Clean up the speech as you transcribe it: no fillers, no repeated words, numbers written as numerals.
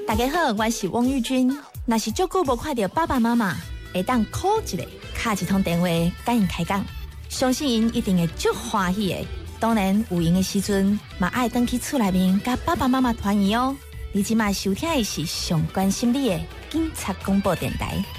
大家好，我是汪玉君。若是足久无看到爸爸妈妈，会当 call 一个，打一通电话，甲因开讲，相信因一定会足欢喜的。当然，有闲的时阵，嘛爱回去厝内面，甲爸爸妈妈团圆哦。你即马收听的是上关心你的警察广播电台。